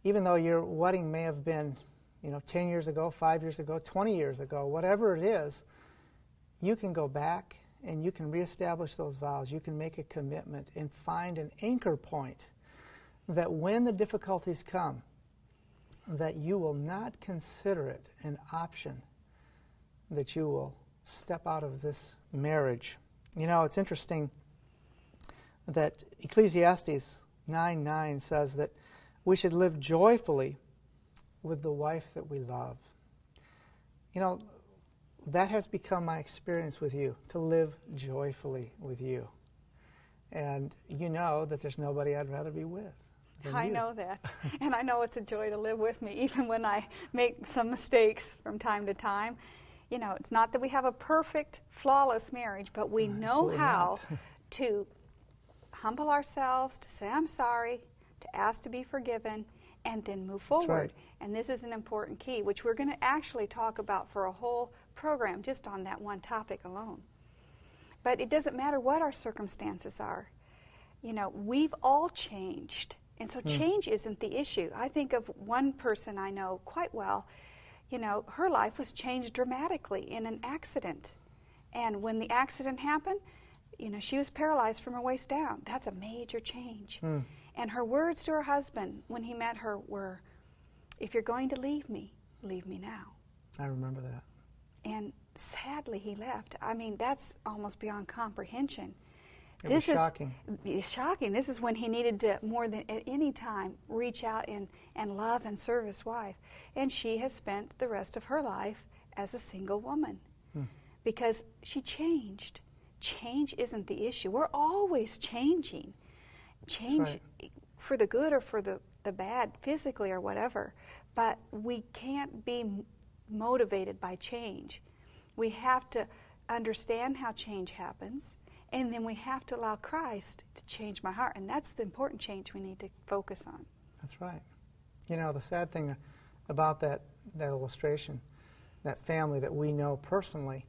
even though your wedding may have been, 10 years ago, 5 years ago, 20 years ago, whatever it is, you can go back and you can reestablish those vows. You can make a commitment and find an anchor point that when the difficulties come, that you will not consider it an option, that you will step out of this marriage. It's interesting that Ecclesiastes 9:9 says that we should live joyfully with the wife that we love. That has become my experience with you, to live joyfully with you. And you know that there's nobody I'd rather be with than I you. know that. And I know it's a joy to live with me, even when I make some mistakes from time to time. It's not that we have a perfect, flawless marriage, but we know how to humble ourselves, to say, I'm sorry, to ask to be forgiven, and then move forward. Right. And this is an important key, which we're going to actually talk about for a whole program just on that one topic alone. But it doesn't matter what our circumstances are. We've all changed. And so change isn't the issue. I think of one person I know quite well. Her life was changed dramatically in an accident. And when the accident happened, she was paralyzed from her waist down. That's a major change. And her words to her husband when he met her were, if you're going to leave me now. I remember that. And sadly, he left. I mean, that's almost beyond comprehension. It was shocking. It's shocking. This is when he needed to, more than at any time, reach out and love and serve his wife. And she has spent the rest of her life as a single woman because she changed. Change isn't the issue. We're always changing. Change for the good or for the bad, physically or whatever. But we can't be motivated by change. We have to understand how change happens, and then we have to allow Christ to change my heart. And that's the important change we need to focus on. That's right. The sad thing about that illustration, that family that we know personally,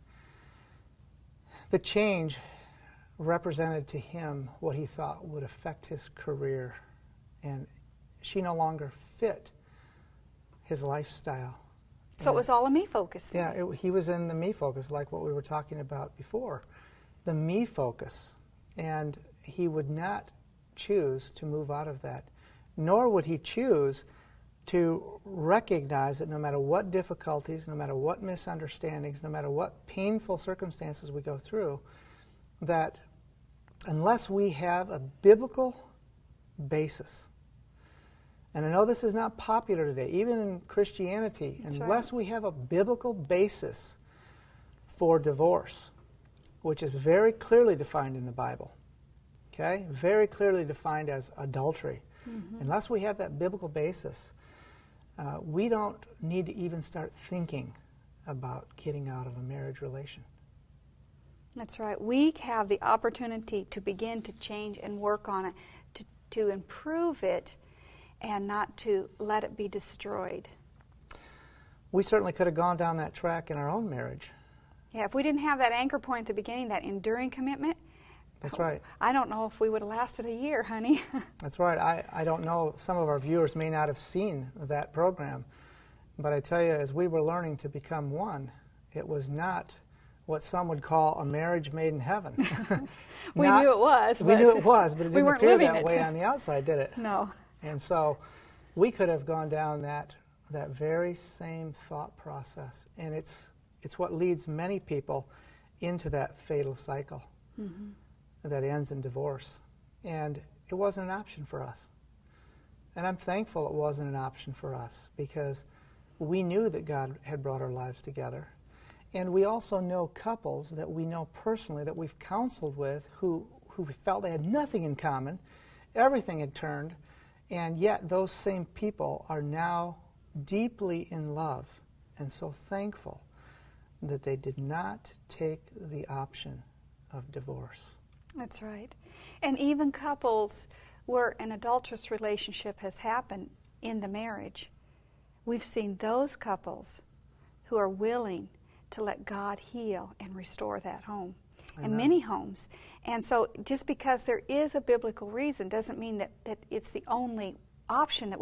the change represented to him what he thought would affect his career, and she no longer fit his lifestyle. So it was all a me focus then. Yeah, he was in the me focus, like what we were talking about before, the me focus, and he would not choose to move out of that, nor would he choose to recognize that no matter what difficulties, no matter what misunderstandings, no matter what painful circumstances we go through, that unless we have a biblical basis, and I know this is not popular today, even in Christianity, unless we have a biblical basis for divorce, which is very clearly defined in the Bible, okay? Very clearly defined as adultery. Unless we have that biblical basis, we don't need to even start thinking about getting out of a marriage relation. That's right. We have the opportunity to begin to change and work on it, to improve it, and not to let it be destroyed. We certainly could have gone down that track in our own marriage. Yeah, if we didn't have that anchor point at the beginning, that enduring commitment, that's right. I don't know if we would have lasted a year, honey. That's right. I don't know, some of our viewers may not have seen that program, but I tell you, as we were learning to become one, it was not what some would call a marriage made in heaven. We knew it was. We knew it was, but it didn't appear that it. way on the outside, did it? No. And so we could have gone down that very same thought process, and it's what leads many people into that fatal cycle that ends in divorce. And it wasn't an option for us. And I'm thankful it wasn't an option for us, because we knew that God had brought our lives together. And we also know couples that we know personally, that we've counseled with, who felt they had nothing in common, everything had turned, and yet those same people are now deeply in love and so thankful that they did not take the option of divorce. That's right. And even couples where an adulterous relationship has happened in the marriage, we've seen those couples who are willing to let God heal and restore that home. Amen. And many homes. And so just because there is a biblical reason doesn't mean that it's the only option that